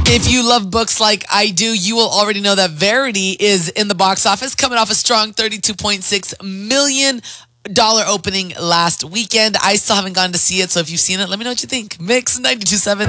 If you love books like I do, you will already know that Verity is in the box office, coming off a strong $32.6 million opening last weekend. I still haven't gone to see it, so if you've seen it, let me know what you think. Mix 92.7.